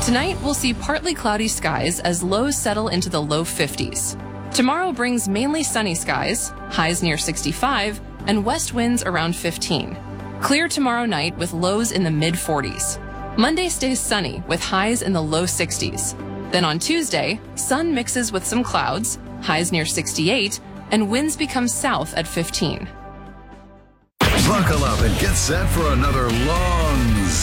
Tonight, we'll see partly cloudy skies as lows settle into the low 50s. Tomorrow brings mainly sunny skies, highs near 65, and west winds around 15. Clear tomorrow night with lows in the mid-40s. Monday stays sunny with highs in the low 60s. Then on Tuesday, sun mixes with some clouds, highs near 68, and winds become south at 15. Buckle up and get set for another long